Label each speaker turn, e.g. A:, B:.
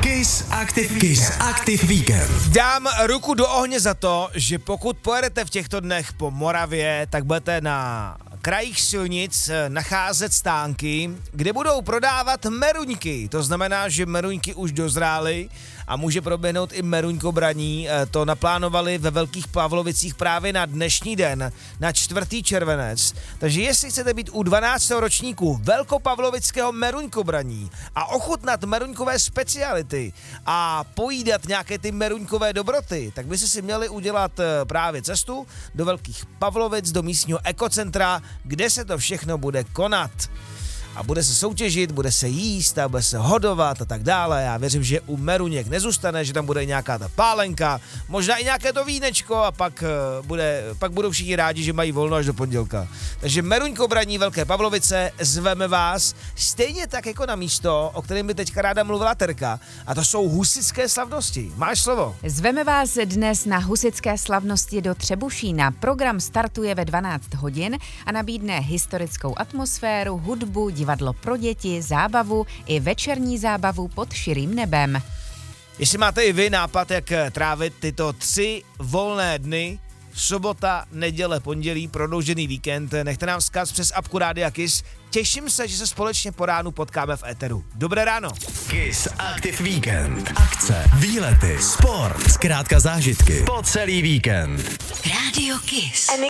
A: Kiss Active Weekend.
B: Dám ruku do ohně za to, že pokud pojedete v těchto dnech po Moravě, tak budete na krajích silnic nacházet stánky, kde budou prodávat meruňky. To znamená, že meruňky už dozrály a může proběhnout i meruňkobraní. To naplánovali ve Velkých Pavlovicích právě na dnešní den, na 4. červenec. Takže jestli chcete být u 12. ročníku Velkopavlovického meruňkobraní a ochutnat meruňkové speciality a pojídat nějaké ty meruňkové dobroty, tak byste si měli udělat právě cestu do Velkých Pavlovic, do místního ekocentra, kde se to všechno bude konat. A bude se soutěžit, bude se jíst a bude se hodovat a tak dále. Já věřím, že u meruněk nezůstane, že tam bude nějaká ta pálenka, možná i nějaké to vínečko a pak budou všichni rádi, že mají volno až do pondělka. Takže meruňkobraní Velké Pavlovice, zveme vás stejně tak jako na místo, o kterém by teďka ráda mluvila Terka, a to jsou husitské slavnosti. Máš slovo?
C: Zveme vás dnes na husitské slavnosti do Třebušína. Program startuje ve 12 hodin a nabídne historickou atmosféru, hudbu, divadlo pro děti, zábavu i večerní zábavu pod širým nebem.
B: Jestli máte i vy nápad, jak trávit tyto 3 volné dny, sobota, neděle, pondělí, prodloužený víkend, nechte nám vzkaz přes apku Rádia Kiss. Těším se, že se společně po ránu potkáme v éteru. Dobré ráno.
A: Kiss Active Weekend. Akce, výlety, sport, zkrátka zážitky po celý víkend.
D: Rádio Kiss.